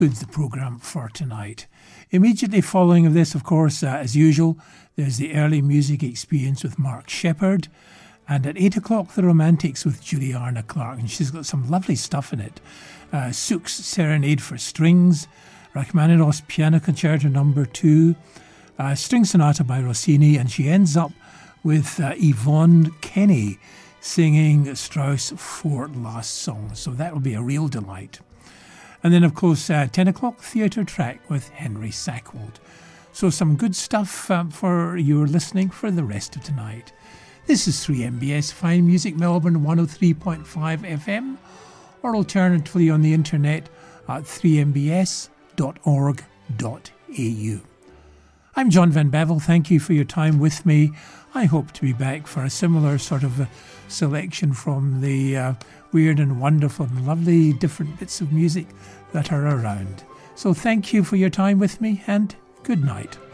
The programme for tonight. Immediately following this, of course, as usual, there's the early music experience with Mark Sheppard, and at 8 o'clock, the Romantics with Juliana Clark, and she's got some lovely stuff in it. Sook's Serenade for Strings, Rachmaninoff's Piano Concerto No. 2, String Sonata by Rossini, and she ends up with Yvonne Kenny singing Strauss' 4 last songs, so that will be a real delight. And then, of course, 10 o'clock, Theatre Track with Henry Sackwold. So some good stuff for your listening for the rest of tonight. This is 3MBS Fine Music Melbourne 103.5 FM, or alternatively on the internet at 3mbs.org.au. I'm John Van Bevel. Thank you for your time with me. I hope to be back for a similar sort of selection from the weird and wonderful and lovely different bits of music that are around. So thank you for your time with me, and good night.